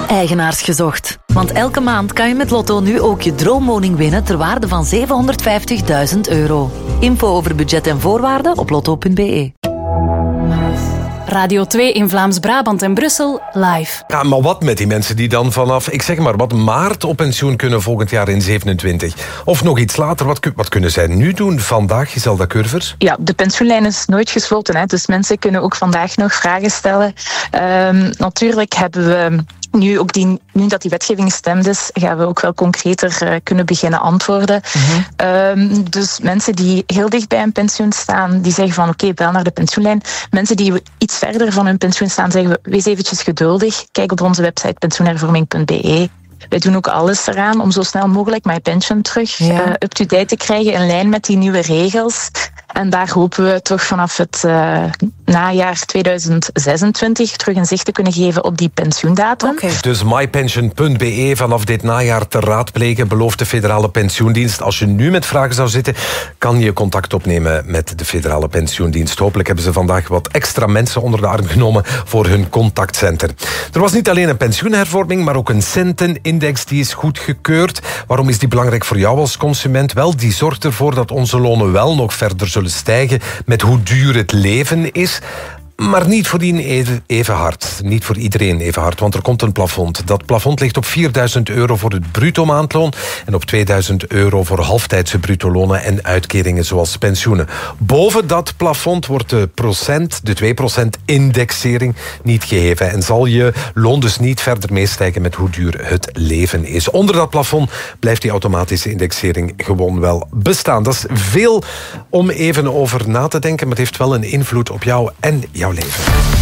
Eigenaars gezocht. Want elke maand kan je met Lotto nu ook je droomwoning winnen ter waarde van €750.000. Info over budget en voorwaarden op lotto.be. Radio 2 in Vlaams-Brabant en Brussel, live. Ja, maar wat met die mensen die dan vanaf, ik zeg maar, wat maart op pensioen kunnen volgend jaar in 27? Of nog iets later, wat kunnen zij nu doen vandaag, Giselda Curvers? Ja, de pensioenlijn is nooit gesloten, hè, dus mensen kunnen ook vandaag nog vragen stellen. Natuurlijk hebben we... Nu dat die wetgeving gestemd is, gaan we ook wel concreter kunnen beginnen antwoorden. Dus mensen die heel dicht bij hun pensioen staan, die zeggen van oké, bel naar de pensioenlijn. Mensen die iets verder van hun pensioen staan, zeggen we, wees eventjes geduldig. Kijk op onze website pensioenhervorming.be. Wij doen ook alles eraan om zo snel mogelijk MyPension terug up-to-date te krijgen in lijn met die nieuwe regels. En daar hopen we toch vanaf het najaar 2026 terug een zicht te kunnen geven op die pensioendatum. Okay. Dus mypension.be vanaf dit najaar te raadplegen, belooft de Federale Pensioendienst. Als je nu met vragen zou zitten, kan je contact opnemen met de Federale Pensioendienst. Hopelijk hebben ze vandaag wat extra mensen onder de arm genomen voor hun contactcenter. Er was niet alleen een pensioenhervorming, maar ook een centenindex die is goedgekeurd. Waarom is die belangrijk voor jou als consument? Wel, die zorgt ervoor dat onze lonen wel nog verder zullen stijgen met hoe duur het leven is. Maar niet voor iedereen even hard. Niet voor iedereen even hard, want er komt een plafond. Dat plafond ligt op €4.000 voor het bruto maandloon en op €2.000 voor halftijdse bruto lonen en uitkeringen zoals pensioenen. Boven dat plafond wordt de 2% indexering niet geheven en zal je loon dus niet verder meestijgen met hoe duur het leven is. Onder dat plafond blijft die automatische indexering gewoon wel bestaan. Dat is veel om even over na te denken, maar het heeft wel een invloed op jou en jouw leven.